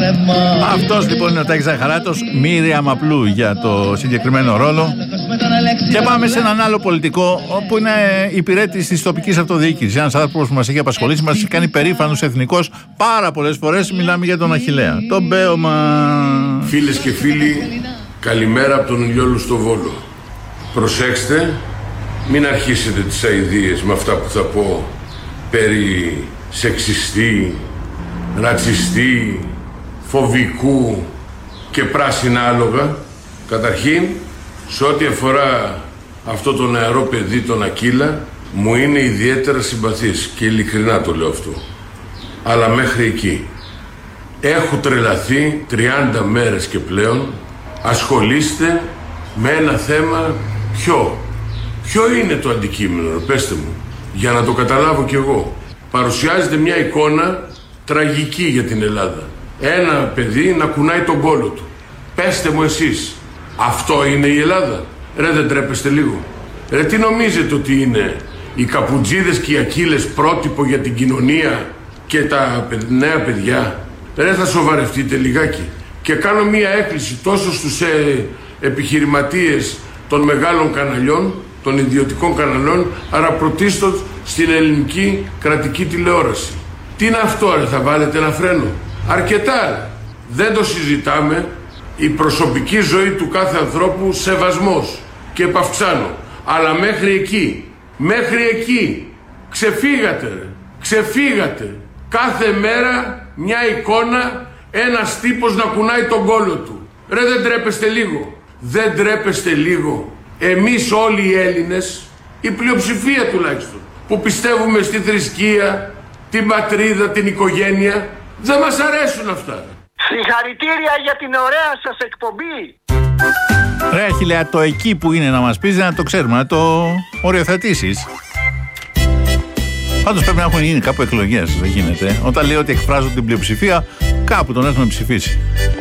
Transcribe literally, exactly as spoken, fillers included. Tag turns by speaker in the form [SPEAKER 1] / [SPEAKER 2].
[SPEAKER 1] Αυτός λοιπόν είναι ο Τάκης Ζαχαράτος, Μίριαμ Απλού για το συγκεκριμένο ρόλο. Και πάμε σε έναν άλλο πολιτικό, που είναι υπηρέτης της τοπικής αυτοδιοίκησης. Ένας άνθρωπος που μας έχει απασχολήσει, μας έχει κάνει περήφανος εθνικός πάρα πολλές φορές. Μιλάμε για τον Αχιλλέα, τον Μπέωμα.
[SPEAKER 2] Φίλες και φίλοι, καλημέρα από τον Ηλιόλου στο Βόλο. Προσέξτε, μην αρχίσετε τις αηδίες με αυτά που θα πω περί σεξιστή, ρατσιστή, φοβικού και πράσινα άλογα. Καταρχήν, σε ό,τι αφορά αυτό το νεαρό παιδί, τον Ακύλα, μου είναι ιδιαίτερα συμπαθής και ειλικρινά το λέω αυτό. Αλλά μέχρι εκεί. Έχω τρελαθεί τριάντα μέρες και πλέον. Ασχολείστε με ένα θέμα ποιο. Ποιο είναι το αντικείμενο, πέστε μου, για να το καταλάβω κι εγώ. Παρουσιάζεται μια εικόνα τραγική για την Ελλάδα. Ένα παιδί να κουνάει τον κόλο του. Πέστε μου εσείς, αυτό είναι η Ελλάδα? Ρε, δεν τρέπεστε λίγο? Ρε, τι νομίζετε ότι είναι οι καπουτζίδες και οι Ακύλες πρότυπο για την κοινωνία και τα νέα παιδιά? Ρε, θα σοβαρευτείτε λιγάκι. Και κάνω μία έκκληση τόσο στους ε, επιχειρηματίες των μεγάλων καναλιών, των ιδιωτικών καναλιών, αλλά πρωτίστως στην ελληνική κρατική τηλεόραση. Τι είναι αυτό, ρε, θα βάλετε ένα φρένο? Αρκετά, δεν το συζητάμε. Η προσωπική ζωή του κάθε ανθρώπου, σεβασμός και επαυξάνω. Αλλά μέχρι εκεί, μέχρι εκεί, ξεφύγατε ρε, ξεφύγατε. Κάθε μέρα μια εικόνα, ένας τύπος να κουνάει τον κόλο του. Ρε, δεν τρέπεστε λίγο? Δεν τρέπεστε λίγο? Εμείς όλοι οι Έλληνες, η πλειοψηφία τουλάχιστον, που πιστεύουμε στη θρησκεία, την πατρίδα, την οικογένεια, δεν μας αρέσουν αυτά.
[SPEAKER 3] Συγχαρητήρια για την ωραία σας εκπομπή.
[SPEAKER 1] Ρε Αχιλλέα, το εκεί που είναι να μας πεις, να το ξέρουμε, να το οριοθετήσεις. Πάντως πρέπει να έχουν γίνει κάπου εκλογές, δεν γίνεται. Όταν λέει ότι εκφράζουν την πλειοψηφία, κάπου τον έχουν ψηφίσει.